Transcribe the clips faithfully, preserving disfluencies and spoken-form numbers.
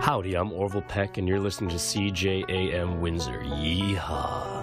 Howdy, I'm Orville Peck, and you're listening to C J A M Windsor. Yeehaw.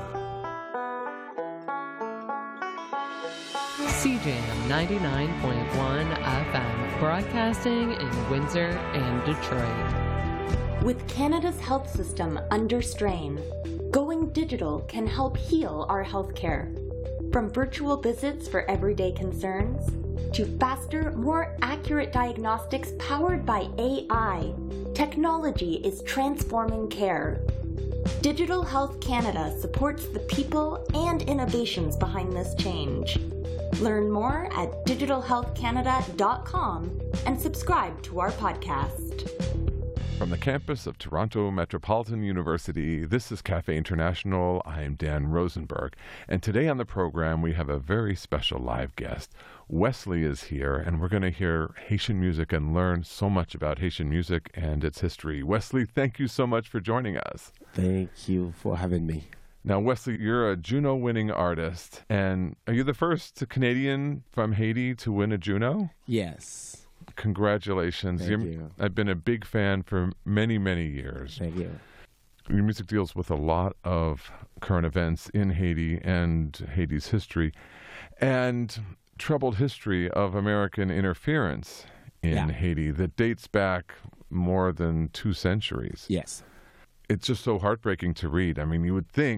C J M ninety-nine point one F M, broadcasting in Windsor and Detroit. With Canada's health system under strain, going digital can help heal our healthcare. From virtual visits for everyday concerns, to faster, more accurate diagnostics powered by A I, technology is transforming care. Digital Health Canada supports the people and innovations behind this change. Learn more at digital health canada dot com and subscribe to our podcast. From the campus of Toronto Metropolitan University, this is Cafe International. I'm Dan Rosenberg. And today on the program, we have a very special live guest. Wesley is here, and we're going to hear Haitian music and learn so much about Haitian music and its history. Wesley, thank you so much for joining us. Thank you for having me. Now, Wesley, you're a Juno-winning artist, and are you the first Canadian from Haiti to win a Juno? Yes. Congratulations. Thank You're, you. I've been a big fan for many, many years. Thank you. Your music deals with a lot of current events in Haiti and Haiti's history and troubled history of American interference in Yeah. Haiti that dates back more than two centuries. Yes. It's just so heartbreaking to read. I mean, you would think